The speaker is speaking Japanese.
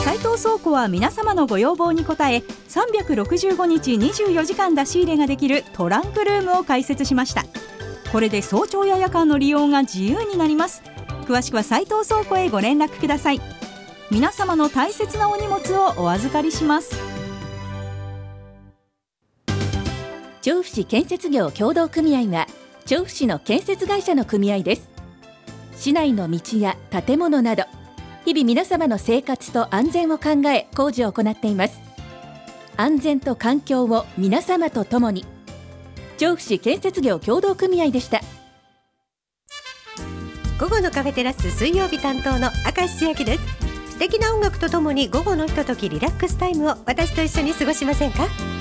斉藤倉庫は皆様のご要望に応え、365日24時間出し入れができるトランクルームを開設しました。これで早朝や夜間の利用が自由になります。詳しくは斉藤倉庫へご連絡ください。皆様の大切なお荷物をお預かりします。 調布市建設業協同組合は調布市の建設会社の組合です。市内の道や建物など日々皆様の生活と安全を考え工事を行っています。安全と環境を皆様と共に。調布市建設業協同組合でした。 午後のカフェテラス水曜日担当の明石千秋です。素敵な音楽とともに午後のひとときリラックスタイムを私と一緒に過ごしませんか？